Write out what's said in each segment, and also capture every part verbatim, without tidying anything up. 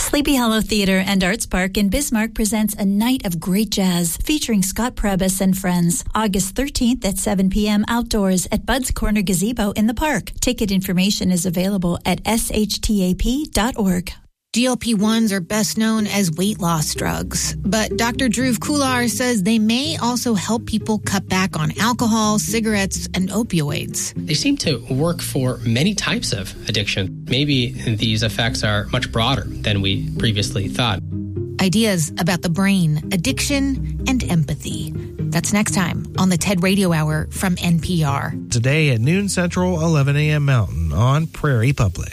Sleepy Hollow Theater and Arts Park in Bismarck presents a night of great jazz featuring Scott Prebus and friends. August thirteenth at seven p.m. outdoors at Bud's Corner Gazebo in the park. Ticket information is available at s h t a p dot org. G L P ones are best known as weight loss drugs, but Doctor Dhruv Kular says they may also help people cut back on alcohol, cigarettes, and opioids. They seem to work for many types of addiction. Maybe these effects are much broader than we previously thought. Ideas about the brain, addiction, and empathy. That's next time on the TED Radio Hour from N P R. Today at noon Central, eleven a.m. Mountain on Prairie Public.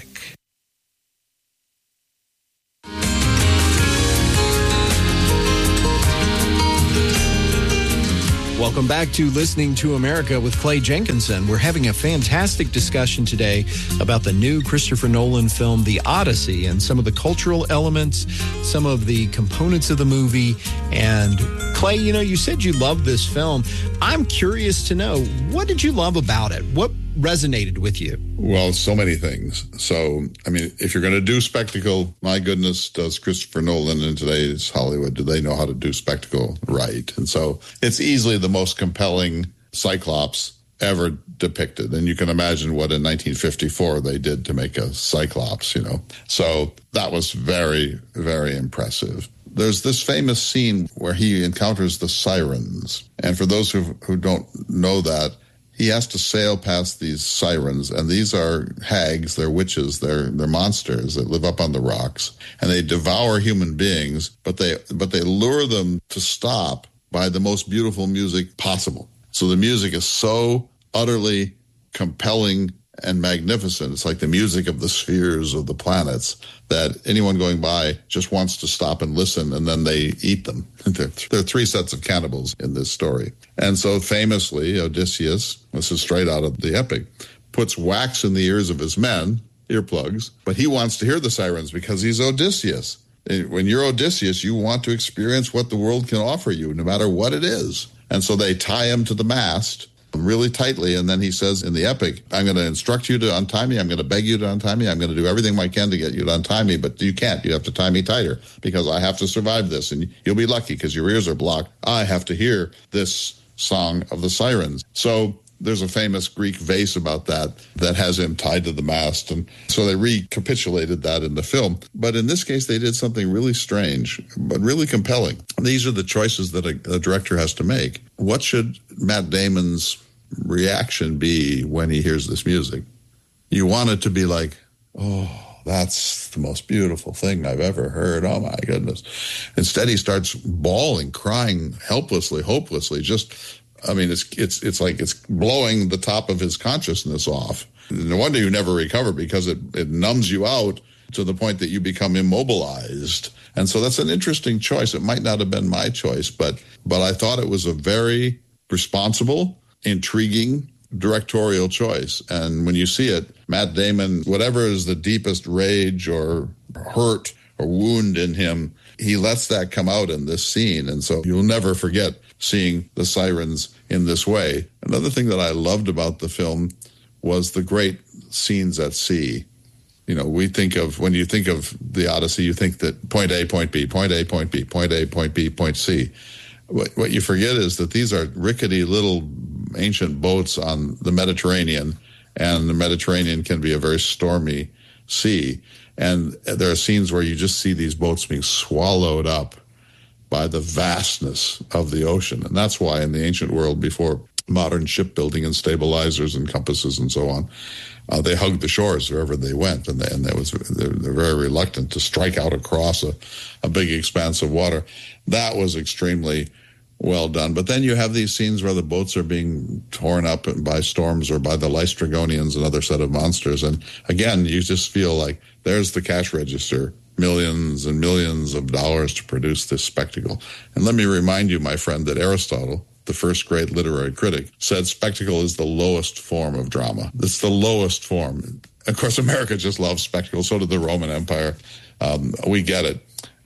Welcome back to Listening to America with Clay Jenkinson. We're having a fantastic discussion today about the new Christopher Nolan film, The Odyssey, and some of the cultural elements, some of the components of the movie. And Clay, you know, you said you loved this film. I'm curious to know, what did you love about it? What resonated with you? Well, so many things. So, I mean, if you're going to do spectacle, my goodness, does Christopher Nolan in today's Hollywood, do they know how to do spectacle right? And so it's easily the most compelling Cyclops ever depicted. And you can imagine what in nineteen fifty-four they did to make a Cyclops, you know. So that was very, very impressive. There's this famous scene where he encounters the sirens. And for those who who don't know that, he has to sail past these sirens, and these are hags, they're witches, they're they're monsters that live up on the rocks, and they devour human beings, but they but they lure them to stop by the most beautiful music possible. So the music is so utterly compelling and magnificent. It's like the music of the spheres of the planets that anyone going by just wants to stop and listen, and then they eat them. There are three sets of cannibals in this story. And so famously, Odysseus, this is straight out of the epic, puts wax in the ears of his men, earplugs, but he wants to hear the sirens because he's Odysseus. When you're Odysseus, you want to experience what the world can offer you, no matter what it is. And so they tie him to the mast really tightly, and then he says in the epic, I'm going to instruct you to untie me, I'm going to beg you to untie me, I'm going to do everything I can to get you to untie me, but you can't. You have to tie me tighter because I have to survive this, and you'll be lucky because your ears are blocked. I have to hear this song of the sirens. So there's a famous Greek vase about that that has him tied to the mast, and so they recapitulated that in the film. But in this case, they did something really strange, but really compelling. These are the choices that a, a director has to make. What should Matt Damon's reaction be when he hears this music? You want it to be like, oh, that's the most beautiful thing I've ever heard. Oh, my goodness. Instead, he starts bawling, crying helplessly, hopelessly, just... I mean, it's it's it's like it's blowing the top of his consciousness off. No wonder you never recover, because it, it numbs you out to the point that you become immobilized. And so that's an interesting choice. It might not have been my choice, but but I thought it was a very responsible, intriguing directorial choice. And when you see it, Matt Damon, whatever is the deepest rage or hurt or wound in him, he lets that come out in this scene. And so you'll never forget seeing the sirens in this way. Another thing that I loved about the film was the great scenes at sea. You know, we think of, when you think of the Odyssey, you think that point A, point B, point A, point B, point A, point B, point C. What, what you forget is that these are rickety little ancient boats on the Mediterranean, and the Mediterranean can be a very stormy sea. And there are scenes where you just see these boats being swallowed up by the vastness of the ocean. And that's why in the ancient world, before modern shipbuilding and stabilizers and compasses and so on, uh, they hugged the shores wherever they went. And, they, and they was, they're, they're very reluctant to strike out across a, a big expanse of water. That was extremely well done. But then you have these scenes where the boats are being torn up by storms or by the Lystragonians, another set of monsters. And again, you just feel like there's the cash register. Millions and millions of dollars to produce this spectacle. And let me remind you, my friend, that Aristotle, the first great literary critic, said spectacle is the lowest form of drama. It's the lowest form. Of course, America just loves spectacle. So did the Roman Empire. Um, we get it.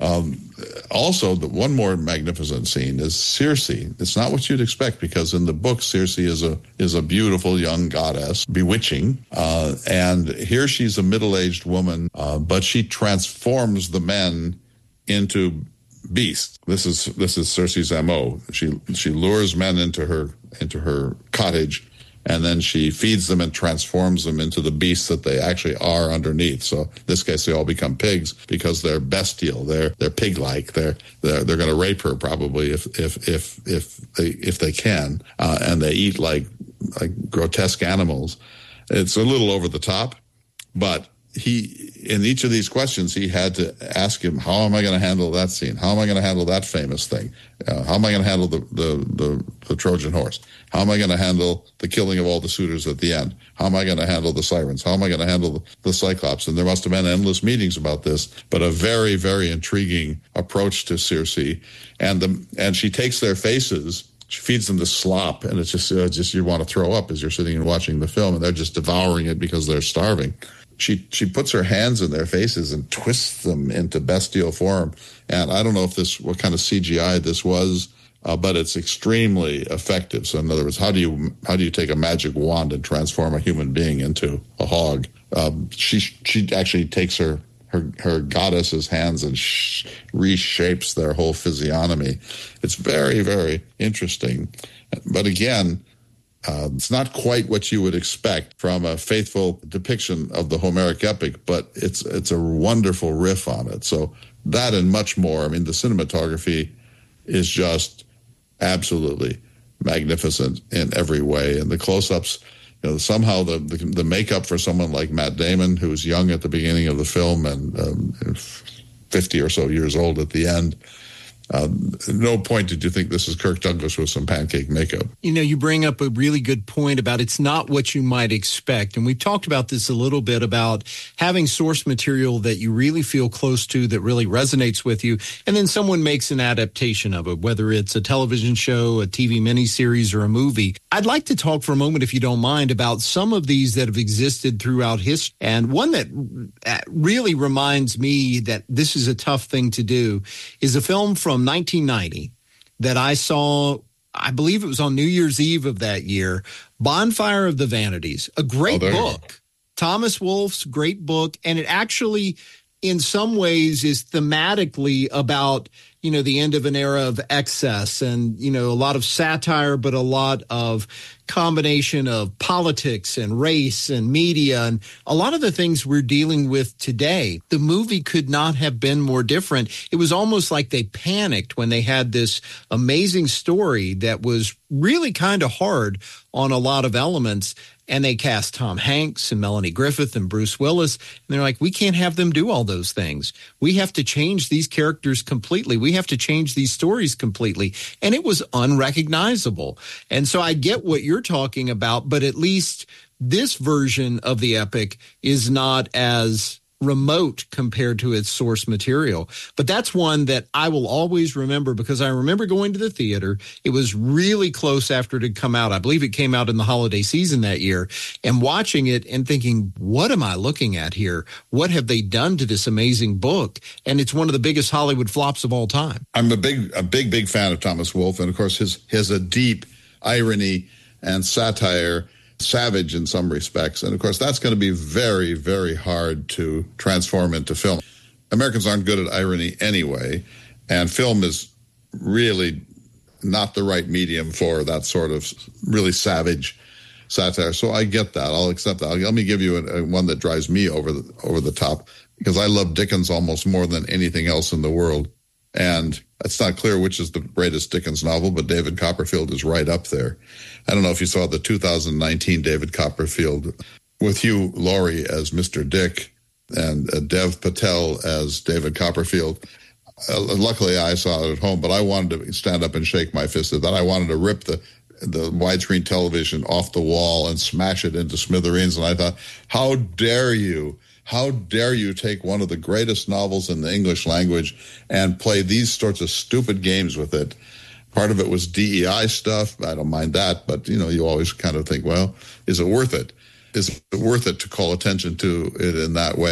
Um, also, the one more magnificent scene is Circe. It's not what you'd expect, because in the book, Circe is a is a beautiful young goddess, bewitching, uh, and here she's a middle-aged woman, uh, but she transforms the men into beasts. This is this is Circe's M O. She she lures men into her into her cottage, and then she feeds them and transforms them into the beasts that they actually are underneath. So in this case, they all become pigs because they're bestial. They're they're pig-like. They're they're they're going to rape her probably if if if if they if they can, uh, and they eat like like grotesque animals. It's a little over the top, but he in each of these questions he had to ask him, how am I going to handle that scene? How am I going to handle that famous thing? Uh, how am I going to handle the, the, the, the Trojan horse? How am I going to handle the killing of all the suitors at the end? How am I going to handle the sirens? How am I going to handle the, the Cyclops? And there must have been endless meetings about this, but a very, very intriguing approach to Circe. And the and she takes their faces, she feeds them the slop, and it's just, uh, just you want to throw up as you're sitting and watching the film, and they're just devouring it because they're starving. She she puts her hands in their faces and twists them into bestial form. And I don't know if this what kind of C G I this was, uh, but it's extremely effective. So in other words, how do you how do you take a magic wand and transform a human being into a hog? Um, she she actually takes her her her goddess's hands and sh- reshapes their whole physiognomy. It's very, very interesting. But again, Uh, it's not quite what you would expect from a faithful depiction of the Homeric epic, but it's it's a wonderful riff on it. So that and much more. I mean, the cinematography is just absolutely magnificent in every way, and the close-ups. You know, somehow the, the the makeup for someone like Matt Damon, who's young at the beginning of the film and um, fifty or so years old at the end. Uh, no point did you think this is Kirk Douglas with some pancake makeup. You know, you bring up a really good point about it's not what you might expect. And we've talked about this a little bit about having source material that you really feel close to, that really resonates with you. And then someone makes an adaptation of it, whether it's a television show, a T V miniseries, or a movie. I'd like to talk for a moment, if you don't mind, about some of these that have existed throughout history. And one that really reminds me that this is a tough thing to do is a film from nineteen ninety that I saw, I believe it was on New Year's Eve of that year, Bonfire of the Vanities, a great oh, book. Thomas Wolfe's great book, and it actually in some ways is thematically about, you know, the end of an era of excess and, you know, a lot of satire, but a lot of combination of politics and race and media and a lot of the things we're dealing with today. The movie could not have been more different. It was almost like they panicked when they had this amazing story that was really kind of hard on a lot of elements. And they cast Tom Hanks and Melanie Griffith and Bruce Willis. And they're like, we can't have them do all those things. We have to change these characters completely. We have to change these stories completely. And it was unrecognizable. And so I get what you're talking about, but at least this version of the epic is not as remote compared to its source material. But that's one that I will always remember because I remember going to the theater. It was really close after it had come out. I believe it came out in the holiday season that year, and watching it and thinking, what am I looking at here? What have they done to this amazing book? And it's one of the biggest Hollywood flops of all time. I'm a big, a big, big fan of Thomas Wolfe. And of course, his, his a deep irony and satire, savage in some respects. And of course, that's going to be very, very hard to transform into film. Americans aren't good at irony anyway, and film is really not the right medium for that sort of really savage satire. So I get that. I'll accept that. Let me give you a, a, one that drives me over the, over the top, because I love Dickens almost more than anything else in the world. And it's not clear which is the greatest Dickens novel, but David Copperfield is right up there. I don't know if you saw the two thousand nineteen David Copperfield with Hugh Laurie as Mister Dick and uh, Dev Patel as David Copperfield. Uh, luckily, I saw it at home, but I wanted to stand up and shake my fist at that. I wanted to rip the the widescreen television off the wall and smash it into smithereens. And I thought, how dare you? How dare you take one of the greatest novels in the English language and play these sorts of stupid games with it? Part of it was D E I stuff. I don't mind that, but, you know, you always kind of think, well, is it worth it? Is it worth it to call attention to it in that way?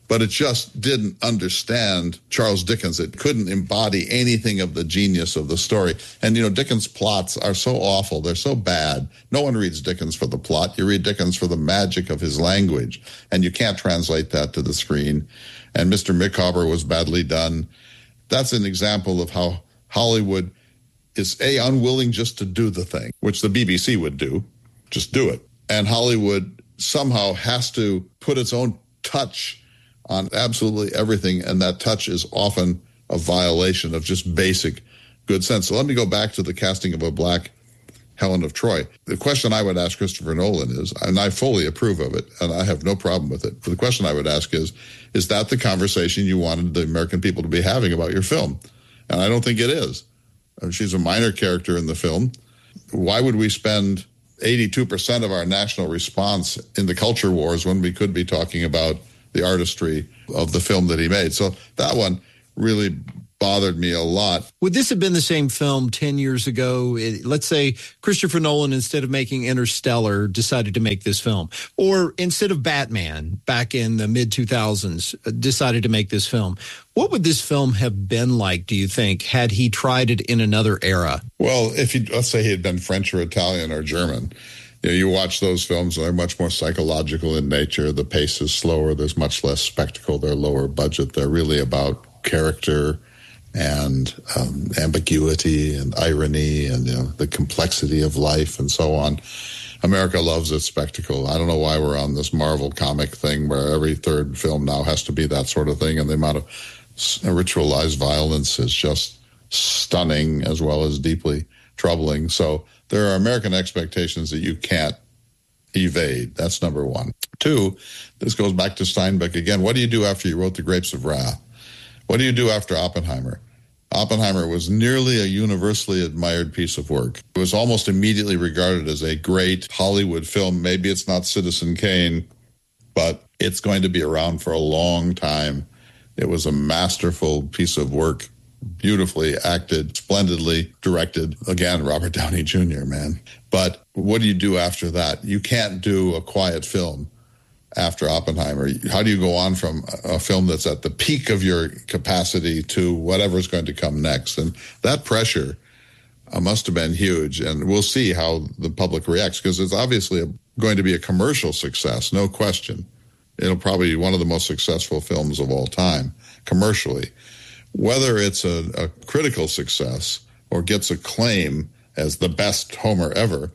but it just didn't understand Charles Dickens. It couldn't embody anything of the genius of the story. And, you know, Dickens' plots are so awful. They're so bad. No one reads Dickens for the plot. You read Dickens for the magic of his language, and you can't translate that to the screen. And Mister Micawber was badly done. That's an example of how Hollywood is, A, unwilling just to do the thing, which the B B C would do. Just do it. And Hollywood somehow has to put its own touch on absolutely everything, and that touch is often a violation of just basic good sense. So let me go back to the casting of a black Helen of Troy. The question I would ask Christopher Nolan is, and I fully approve of it, and I have no problem with it, but the question I would ask is, is that the conversation you wanted the American people to be having about your film? And I don't think it is. She's a minor character in the film. Why would we spend eighty-two percent of our national response in the culture wars when we could be talking about the artistry of the film that he made? So that one really bothered me a lot. Would this have been the same film ten years ago? It, let's say Christopher Nolan, instead of making Interstellar, decided to make this film. Or instead of Batman, back in the mid two thousands, decided to make this film. What would this film have been like, do you think, had he tried it in another era? Well, if he, let's say he had been French or Italian or German, you know, you watch those films, they're much more psychological in nature. The pace is slower. There's much less spectacle. They're lower budget. They're really about character and um, ambiguity and irony and, you know, the complexity of life and so on. America loves its spectacle. I don't know why we're on this Marvel comic thing where every third film now has to be that sort of thing, and the amount of ritualized violence is just stunning as well as deeply troubling. So there are American expectations that you can't evade. That's number one. Two, this goes back to Steinbeck again. What do you do after you wrote The Grapes of Wrath? What do you do after Oppenheimer? Oppenheimer was nearly a universally admired piece of work. It was almost immediately regarded as a great Hollywood film. Maybe it's not Citizen Kane, but it's going to be around for a long time. It was a masterful piece of work, beautifully acted, splendidly directed. Again, Robert Downey Junior, man. But what do you do after that? You can't do a quiet film after Oppenheimer. How do you go on from a film that's at the peak of your capacity to whatever's going to come next? And that pressure uh, must have been huge. And we'll see how the public reacts, because it's obviously a, going to be a commercial success, no question. It'll probably be one of the most successful films of all time, commercially. Whether it's a, a critical success or gets acclaim as the best Homer ever,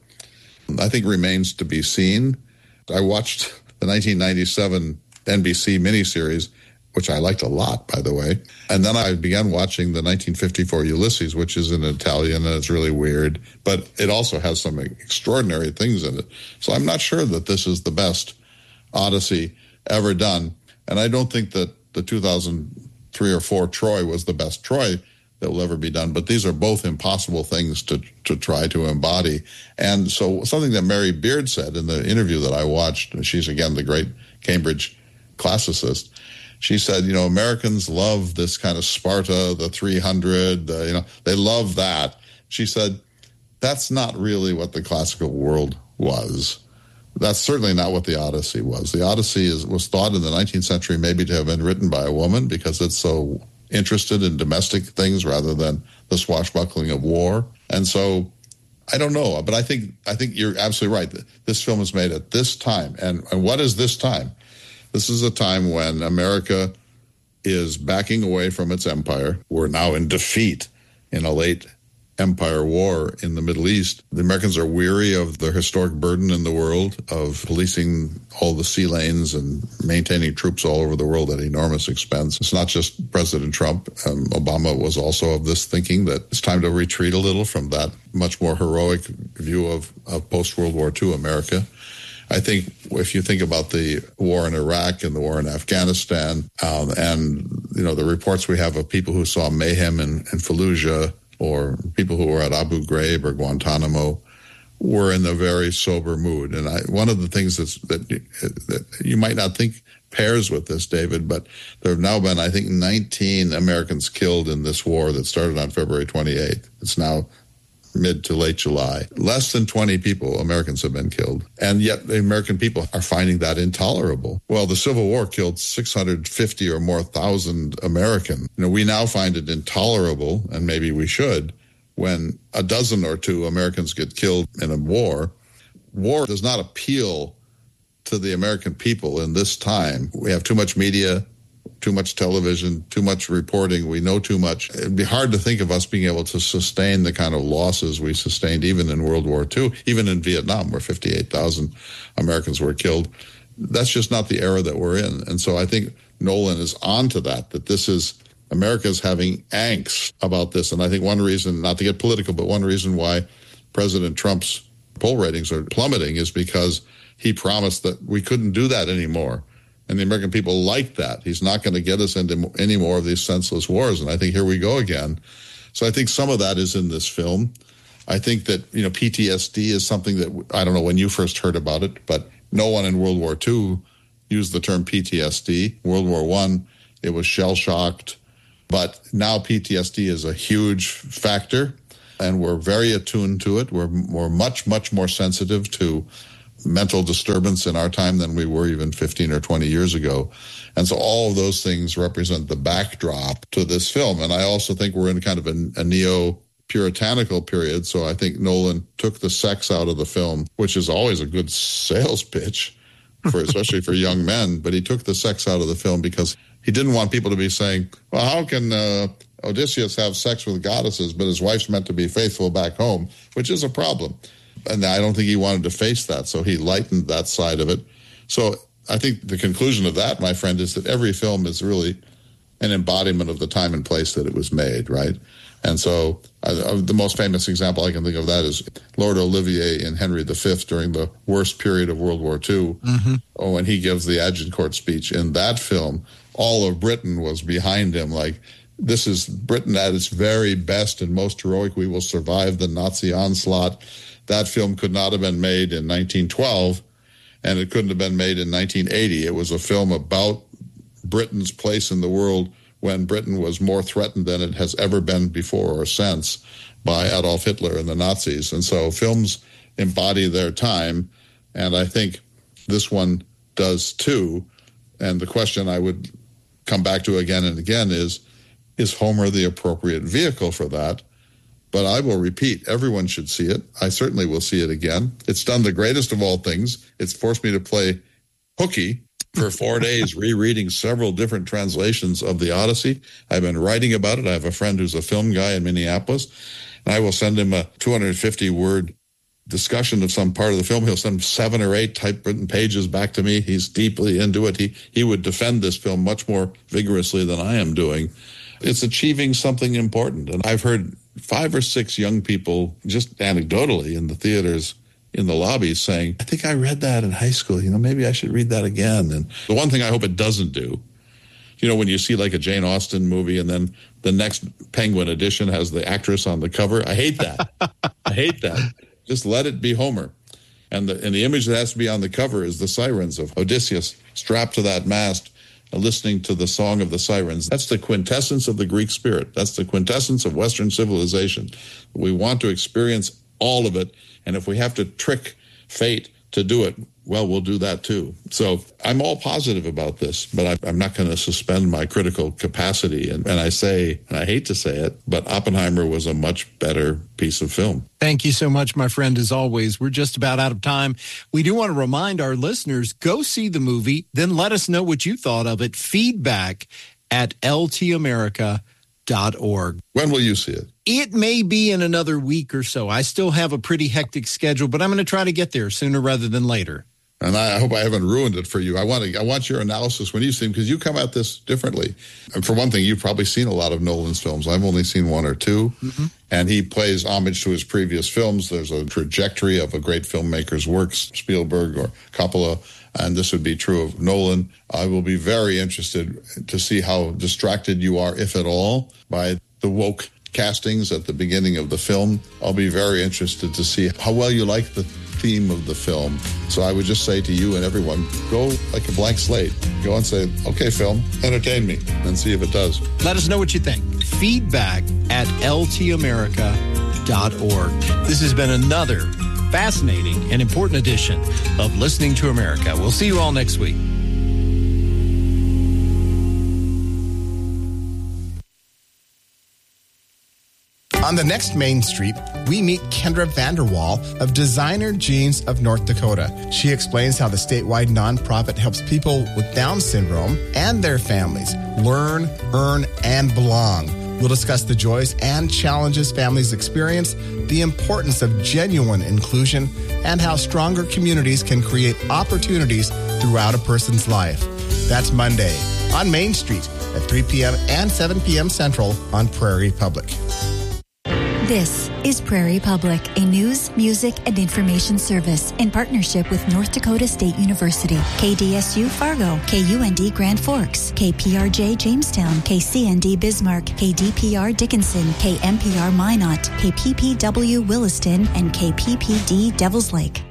I think remains to be seen. I watched the nineteen ninety-seven N B C miniseries, which I liked a lot, by the way. And then I began watching the nineteen fifty-four Ulysses, which is in Italian, and it's really weird. But it also has some extraordinary things in it. So I'm not sure that this is the best Odyssey ever done. And I don't think that the two thousand three or four Troy was the best Troy that will ever be done. But these are both impossible things to, to try to embody. And so something that Mary Beard said in the interview that I watched, she's, again, the great Cambridge classicist, she said, you know, Americans love this kind of Sparta, the three hundred, uh, you know, they love that. She said, that's not really what the classical world was. That's certainly not what the Odyssey was. The Odyssey is, was thought in the nineteenth century maybe to have been written by a woman because it's so interested in domestic things rather than the swashbuckling of war. And so I don't know, but I think I think you're absolutely right. This film is made at this time. And, and what is this time? This is a time when America is backing away from its empire. We're now in defeat in a late empire war in the Middle East. The Americans are weary of the historic burden in the world of policing all the sea lanes and maintaining troops all over the world at enormous expense. It's not just President Trump. Um, Obama was also of this thinking that it's time to retreat a little from that much more heroic view of, of post-World War Two America. I think if you think about the war in Iraq and the war in Afghanistan, um, and, you know, the reports we have of people who saw mayhem in, in Fallujah, or people who were at Abu Ghraib or Guantanamo, were in a very sober mood. And I, one of the things that's, that, that you might not think pairs with this, David, but there have now been, I think, nineteen Americans killed in this war that started on February twenty-eighth. It's now mid to late July. Less than twenty people, Americans, have been killed. And yet the American people are finding that intolerable. Well, the Civil War killed six hundred fifty or more thousand Americans. You know, we now find it intolerable, and maybe we should, when a dozen or two Americans get killed in a war. War does not appeal to the American people in this time. We have too much media, too much television, too much reporting. We know too much. It'd be hard to think of us being able to sustain the kind of losses we sustained even in World War Two, even in Vietnam, where fifty-eight thousand Americans were killed. That's just not the era that we're in. And so I think Nolan is onto that, that this is America's having angst about this. And I think one reason, not to get political, but one reason why President Trump's poll ratings are plummeting is because he promised that we couldn't do that anymore. And the American people like that. He's not going to get us into any more of these senseless wars. And I think here we go again. So I think some of that is in this film. I think that, you know, P T S D is something that, I don't know when you first heard about it, but no one in World War Two used the term P T S D. World War One, it was shell-shocked. But now P T S D is a huge factor, and we're very attuned to it. We're, we're much, much more sensitive to mental disturbance in our time than we were even fifteen or twenty years ago. And so all of those things represent the backdrop to this film. And I also think we're in kind of a, a neo-puritanical period. So I think Nolan took the sex out of the film, which is always a good sales pitch, for especially for young men. But he took the sex out of the film because he didn't want people to be saying, well, how can uh, Odysseus have sex with goddesses, but his wife's meant to be faithful back home, which is a problem. And I don't think he wanted to face that, so he lightened that side of it. So I think the conclusion of that, my friend, is that every film is really an embodiment of the time and place that it was made, right? And so uh, the most famous example I can think of that is Lord Olivier in Henry the Fifth during the worst period of World War Two. Mm-hmm. Oh, when he gives the Agincourt speech in that film, all of Britain was behind him, like, this is Britain at its very best and most heroic. We will survive the Nazi onslaught. That film could not have been made in nineteen twelve, and it couldn't have been made in nineteen eighty. It was a film about Britain's place in the world when Britain was more threatened than it has ever been before or since by Adolf Hitler and the Nazis. And so films embody their time, and I think this one does too. And the question I would come back to again and again is, is Homer the appropriate vehicle for that? But I will repeat, everyone should see it. I certainly will see it again. It's done the greatest of all things. It's forced me to play hooky for four days, rereading several different translations of the Odyssey. I've been writing about it. I have a friend who's a film guy in Minneapolis, and I will send him a two hundred fifty word discussion of some part of the film. He'll send seven or eight typewritten pages back to me. He's deeply into it. He, he would defend this film much more vigorously than I am doing. It's achieving something important. And I've heard five or six young people, just anecdotally in the theaters, in the lobbies saying, I think I read that in high school. You know, maybe I should read that again. And the one thing I hope it doesn't do, you know, when you see like a Jane Austen movie and then the next Penguin edition has the actress on the cover, I hate that. I hate that. Just let it be Homer. And the, and the image that has to be on the cover is the sirens of Odysseus strapped to that mast, listening to the song of the sirens. That's the quintessence of the Greek spirit. That's the quintessence of Western civilization. We want to experience all of it, and if we have to trick fate to do it, well, we'll do that too. So I'm all positive about this, but I, I'm not going to suspend my critical capacity. And, and I say, and I hate to say it, but Oppenheimer was a much better piece of film. Thank you so much, my friend, as always. We're just about out of time. We do want to remind our listeners, go see the movie, then let us know what you thought of it. Feedback at L T America dot org. When will you see it? It may be in another week or so. I still have a pretty hectic schedule, but I'm going to try to get there sooner rather than later. And I hope I haven't ruined it for you. I want to, I want your analysis when you see them, because you come at this differently. And for one thing, you've probably seen a lot of Nolan's films. I've only seen one or two. Mm-hmm. And he pays homage to his previous films. There's a trajectory of a great filmmaker's works, Spielberg or Coppola, and this would be true of Nolan. I will be very interested to see how distracted you are, if at all, by the woke castings at the beginning of the film. I'll be very interested to see how well you like the theme of the film. So I would just say to you and everyone, go like a blank slate. Go and say, okay, film, entertain me, and see if it does. Let us know what you think. Feedback at L T America dot org. This has been another fascinating and important edition of Listening to America. We'll see you all next week. On the next Main Street, we meet Kendra Vanderwall of Designer Jeans of North Dakota. She explains how the statewide nonprofit helps people with Down syndrome and their families learn, earn, and belong. We'll discuss the joys and challenges families experience, the importance of genuine inclusion, and how stronger communities can create opportunities throughout a person's life. That's Monday on Main Street at three p.m. and seven p.m. Central on Prairie Public. This is Prairie Public, a news, music, and information service in partnership with North Dakota State University, K D S U Fargo, K U N D Grand Forks, K P R J Jamestown, K C N D Bismarck, K D P R Dickinson, K M P R Minot, K P P W Williston, and K P P D Devils Lake.